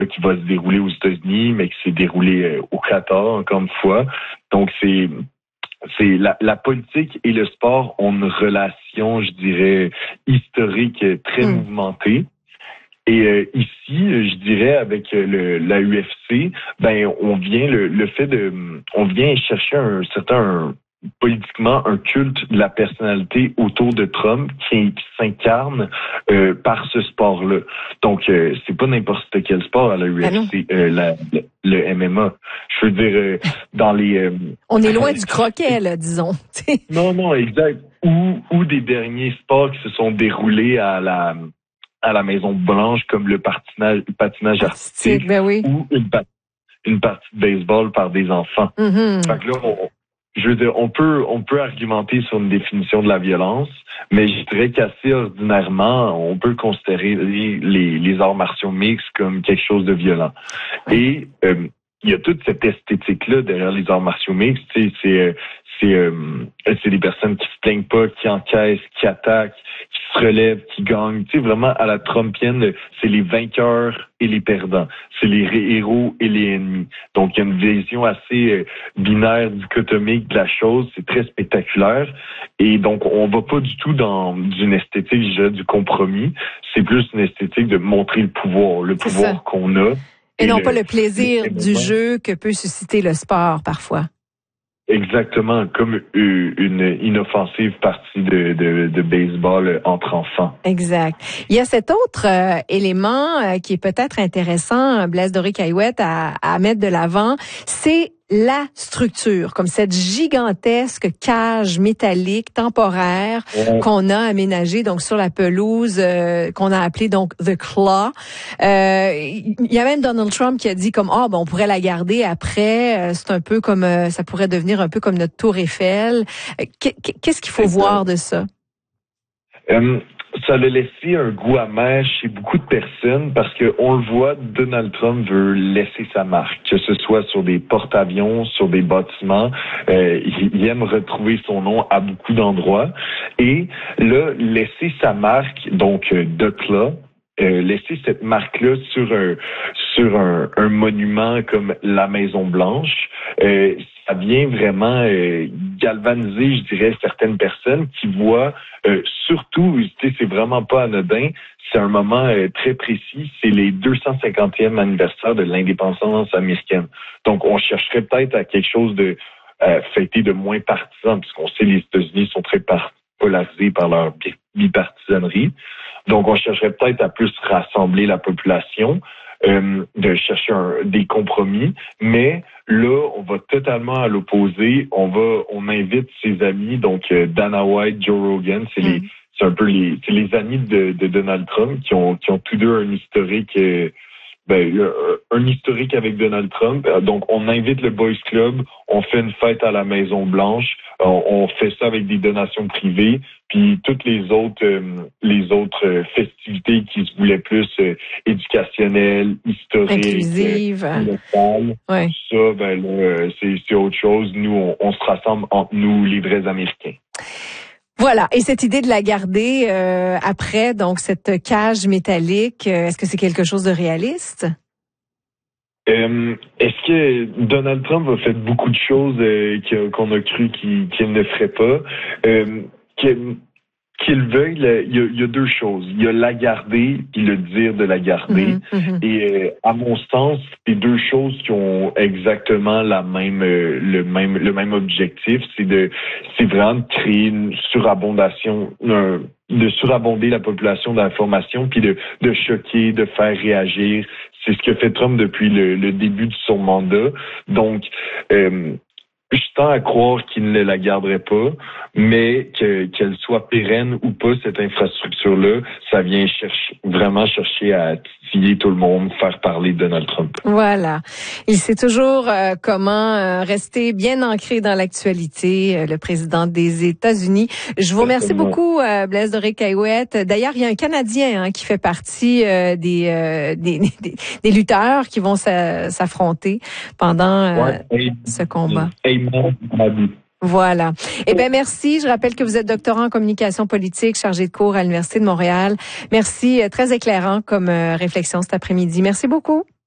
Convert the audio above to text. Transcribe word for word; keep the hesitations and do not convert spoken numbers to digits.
qui va se dérouler aux États-Unis, mais qui s'est déroulé euh, au Qatar, encore une fois. Donc, c'est... C'est la, la politique et le sport ont une relation, je dirais, historique très mmh. mouvementée. Et euh, ici, je dirais, avec le, la U F C, ben on vient le, le fait de, on vient chercher un certain un, politiquement un culte de la personnalité autour de Trump qui, qui s'incarne euh, par ce sport-là. Donc euh, c'est pas n'importe quel sport à la U F C, ah euh, la, le, le M M A. Je veux dire euh, dans les. Euh, on est loin du croquet, là, disons. non, non, exact. Ou ou des derniers sports qui se sont déroulés à la à la Maison Blanche, comme le patinage, patinage artistique, ben oui. ou une, une partie de baseball par des enfants. Mm-hmm. Fait que là, on, je veux dire, on peut, on peut argumenter sur une définition de la violence, mais je dirais qu'assez ordinairement, on peut considérer les, les, les arts martiaux mixtes comme quelque chose de violent. Et euh, il y a toute cette esthétique-là derrière les arts martiaux mixtes. C'est, c'est, c'est, euh, c'est des personnes qui se plaignent pas, qui encaissent, qui attaquent, qui se relèvent, qui gagnent. Tu sais, vraiment à la Trumpienne, c'est les vainqueurs et les perdants. C'est les héros et les ennemis. Donc, il y a une vision assez euh, binaire, dichotomique de la chose. C'est très spectaculaire. Et donc, on va pas du tout dans une esthétique, je dirais, du compromis. C'est plus une esthétique de montrer le pouvoir, le pouvoir qu'on a. Et, et non le, pas le plaisir le du jeu que peut susciter le sport, parfois. Exactement, comme une inoffensive partie de, de, de baseball entre enfants. Exact. Il y a cet autre euh, élément euh, qui est peut-être intéressant, Blaise Doré-Caillouette, à, à mettre de l'avant, c'est la structure, comme cette gigantesque cage métallique temporaire ouais. qu'on a aménagée donc sur la pelouse euh, qu'on a appelée donc The Claw. Euh, il y a même Donald Trump qui a dit comme ah oh, ben on pourrait la garder après, euh, c'est un peu comme euh, ça pourrait devenir un peu comme notre tour Eiffel. Euh, qu'est-ce qu'il faut C'est voir ça. de ça? Um... Ça a laissé un goût amer chez beaucoup de personnes parce que on le voit, Donald Trump veut laisser sa marque, que ce soit sur des porte-avions, sur des bâtiments. Euh, il aime retrouver son nom à beaucoup d'endroits. Et là, laisser sa marque, donc euh, The Claw, euh, laisser cette marque-là sur un sur un, un monument comme la Maison Blanche, euh, ça vient vraiment euh, galvaniser, je dirais, certaines personnes qui voient euh, surtout, tu sais, c'est vraiment pas anodin, c'est un moment euh, très précis, c'est les deux cent cinquantième anniversaire de l'indépendance américaine. Donc, on chercherait peut-être à quelque chose de euh, fêté de moins partisan, puisqu'on sait les États-Unis sont très par- polarisés par leur bipartisanerie. Donc, on chercherait peut-être à plus rassembler la population, euh, de chercher un, des compromis, mais là, on va totalement à l'opposé. On va, on invite ses amis, donc euh, Dana White, Joe Rogan, c'est mm. les, c'est un peu les, c'est les amis de, de Donald Trump qui ont, qui ont tous deux un historique. Euh, Ben, un historique avec Donald Trump. Donc, on invite le Boys Club, on fait une fête à la Maison-Blanche, on, on fait ça avec des donations privées, puis toutes les autres euh, les autres festivités qui se voulaient plus euh, éducationnelles, historiques, inclusives, locales, ouais. ça, ben là, c'est, c'est autre chose. Nous, on, on se rassemble entre nous, les vrais Américains. Voilà. Et cette idée de la garder euh, après, donc cette cage métallique, euh, est-ce que c'est quelque chose de réaliste? Euh, est-ce que Donald Trump a fait beaucoup de choses euh, qu'on a cru qu'il, qu'il ne ferait pas? Euh, qu'il, qu'il veuille, il y, a, il y a deux choses. Il y a la garder et le dire de la garder. Mm-hmm, mm-hmm. Et euh, à mon sens, c'est deux choses qui ont exactement la même, euh, le même, le même objectif. C'est de, c'est vraiment de créer une surabondation, un, de surabonder la population d'informations, puis de, de choquer, de faire réagir. C'est ce que fait Trump depuis le, le début de son mandat. Donc, euh, je tends à croire qu'il ne la garderait pas, mais que, qu'elle soit pérenne ou pas, cette infrastructure-là, ça vient chercher, vraiment chercher à titiller tout le monde, faire parler de Donald Trump. Voilà. Il sait toujours euh, comment euh, rester bien ancré dans l'actualité, euh, le président des États-Unis. Je vous remercie beaucoup, euh, Blaise Doré-Caillouette. D'ailleurs, il y a un Canadien hein, qui fait partie euh, des, euh, des, des, des lutteurs qui vont s'a, s'affronter pendant euh, ouais, hey, ce combat. Hey, Voilà. Eh bien, merci. Je rappelle que vous êtes doctorant en communication politique, chargé de cours à l'Université de Montréal. Merci. Très éclairant comme réflexion cet après-midi. Merci beaucoup.